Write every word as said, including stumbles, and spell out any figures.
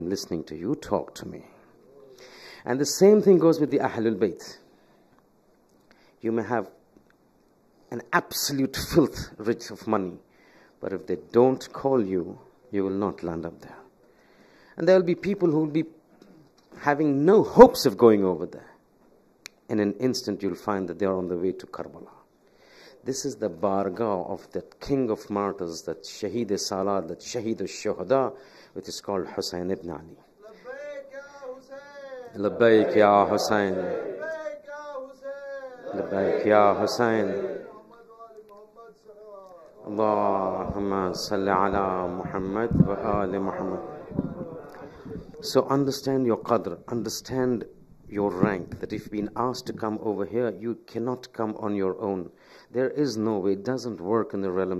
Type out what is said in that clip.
listening to you talk to me. And the same thing goes with the Ahlul Bayt. You may have an absolute filth rich of money, but if they don't call you, you will not land up there. And there will be people who will be having no hopes of going over there. In an instant, you'll find that they are on the way to Karbala. This is the bargah of that king of martyrs, that Shaheed Salat, that Shaheed al-Shuhada, which is called Hussein ibn Ali. Labbaik ya Hussein. Labbaik ya Hussein. Allahumma salli ala Muhammad wa ali Muhammad. So understand your qadr, understand your rank, that if you've been asked to come over here, you cannot come on your own. There is no way, it doesn't work in the realm